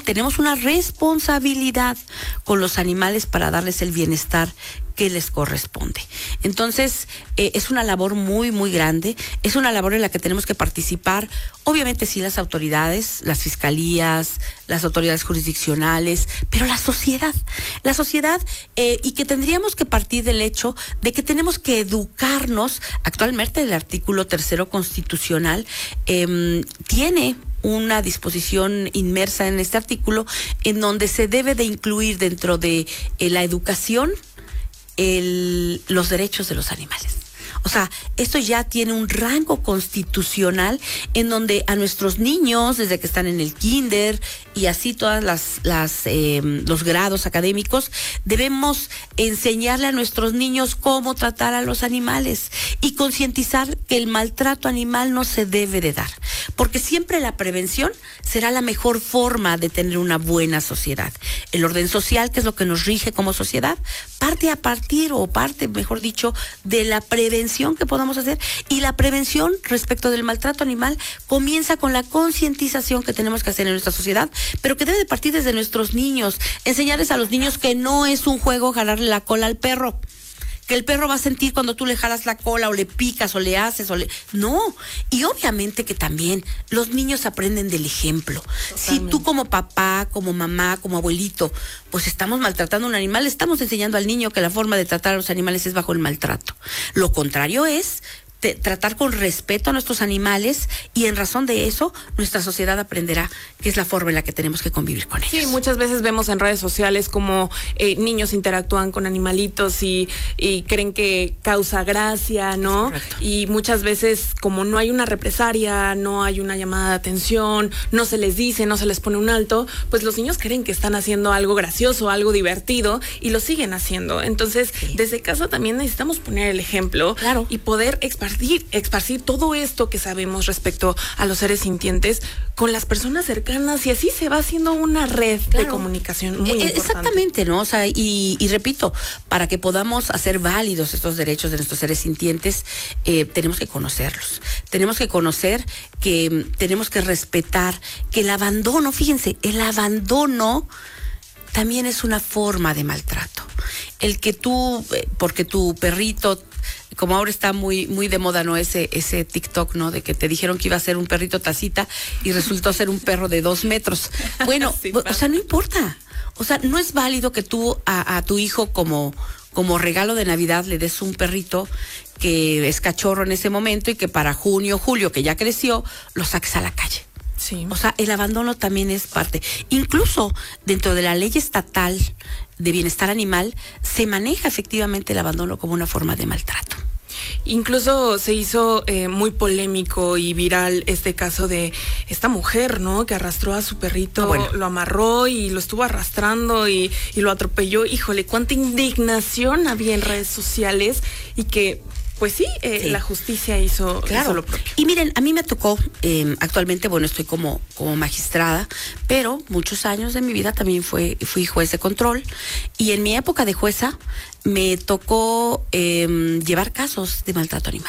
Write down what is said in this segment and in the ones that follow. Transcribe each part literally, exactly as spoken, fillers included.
tenemos una responsabilidad con los animales para darles el bienestar que les corresponde. Entonces, eh, es una labor muy, muy grande, es una labor en la que tenemos que participar, obviamente sí las autoridades, las fiscalías, las autoridades jurisdiccionales, pero la sociedad, la sociedad, eh, y que tendríamos que partir del hecho de que tenemos que educarnos. Actualmente el artículo tercero constitucional eh, tiene una disposición inmersa en este artículo en donde se debe de incluir dentro de eh, la educación El, los derechos de los animales. O sea, esto ya tiene un rango constitucional en donde a nuestros niños, desde que están en el kinder y así todas las, las eh, los grados académicos, debemos enseñarle a nuestros niños cómo tratar a los animales y concientizar que el maltrato animal no se debe de dar, porque siempre la prevención será la mejor forma de tener una buena sociedad. El orden social, que es lo que nos rige como sociedad, parte a partir, o parte, mejor dicho, de la prevención que podamos hacer, y la prevención respecto del maltrato animal comienza con la concientización que tenemos que hacer en nuestra sociedad, pero que debe de partir desde nuestros niños, enseñarles a los niños que no es un juego jalarle la cola al perro, que el perro va a sentir cuando tú le jalas la cola o le picas o le haces o le... No, y obviamente que también los niños aprenden del ejemplo. Totalmente. Si tú como papá, como mamá, como abuelito, pues estamos maltratando a un animal, estamos enseñando al niño que la forma de tratar a los animales es bajo el maltrato. Lo contrario es de tratar con respeto a nuestros animales, y en razón de eso nuestra sociedad aprenderá que es la forma en la que tenemos que convivir con ellos. Sí, muchas veces vemos en redes sociales como eh, niños interactúan con animalitos y, y creen que causa gracia, ¿no? Y muchas veces, como no hay una represalia, no hay una llamada de atención, no se les dice, no se les pone un alto, pues los niños creen que están haciendo algo gracioso, algo divertido, y lo siguen haciendo. Entonces, sí, desde casa también necesitamos poner el ejemplo, claro, y poder expresar Esparcir, esparcir todo esto que sabemos respecto a los seres sintientes con las personas cercanas, y así se va haciendo una red, claro, de comunicación muy eh, importante. Exactamente, ¿no? O sea, y, y repito, para que podamos hacer válidos estos derechos de nuestros seres sintientes, eh, tenemos que conocerlos. Tenemos que conocer que tenemos que respetar, que el abandono, fíjense, el abandono también es una forma de maltrato. El que tú, porque tu perrito, como ahora está muy muy de moda, ¿no? Ese ese TikTok, ¿no? De que te dijeron que iba a ser un perrito tacita y resultó ser un perro de dos metros. Bueno, sí, o sea, no importa. O sea, no es válido que tú a, a tu hijo como, como regalo de Navidad le des un perrito que es cachorro en ese momento y que para junio, julio, que ya creció, lo saques a la calle. Sí. O sea, el abandono también es parte. Incluso dentro de la ley estatal de bienestar animal se maneja efectivamente el abandono como una forma de maltrato. Incluso se hizo eh, muy polémico y viral este caso de esta mujer, ¿no? Que arrastró a su perrito, ah, bueno. lo amarró y lo estuvo arrastrando y, y lo atropelló. Híjole, cuánta indignación había en redes sociales, y que pues sí, eh, sí, la justicia hizo, claro, hizo lo propio. Y miren, a mí me tocó, eh, actualmente, bueno, estoy como, como magistrada, pero muchos años de mi vida también fue, fui juez de control, y en mi época de jueza me tocó eh, llevar casos de maltrato animal.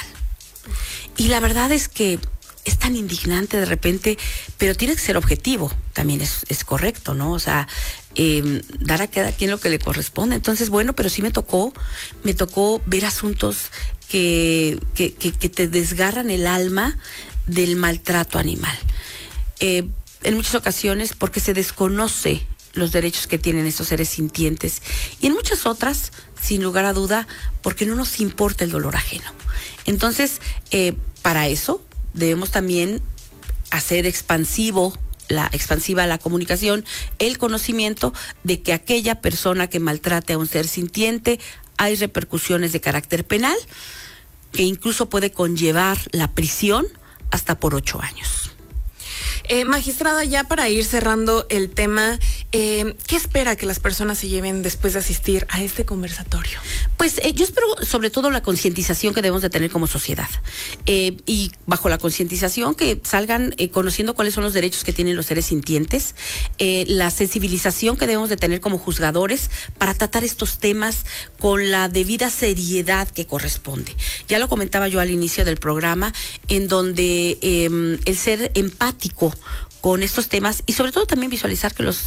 Y la verdad es que es tan indignante de repente, pero tiene que ser objetivo, también es, es correcto, ¿no? O sea, eh, dar a cada quien lo que le corresponde. Entonces, bueno, pero sí me tocó, me tocó ver asuntos que, que, que, que te desgarran el alma del maltrato animal. Eh, en muchas ocasiones porque se desconoce los derechos que tienen estos seres sintientes, y en muchas otras, sin lugar a duda, porque no nos importa el dolor ajeno. Entonces, eh, para eso debemos también hacer expansivo la expansiva la comunicación, el conocimiento de que aquella persona que maltrate a un ser sintiente, hay repercusiones de carácter penal que incluso puede conllevar la prisión hasta por ocho años. Eh, magistrada, ya para ir cerrando el tema, eh, ¿qué espera que las personas se lleven después de asistir a este conversatorio? Pues eh, yo espero sobre todo la concientización que debemos de tener como sociedad, eh, y bajo la concientización que salgan eh, conociendo cuáles son los derechos que tienen los seres sintientes, eh, la sensibilización que debemos de tener como juzgadores para tratar estos temas con la debida seriedad que corresponde. Ya lo comentaba yo al inicio del programa, en donde eh, el ser empático con estos temas, y sobre todo también visualizar que los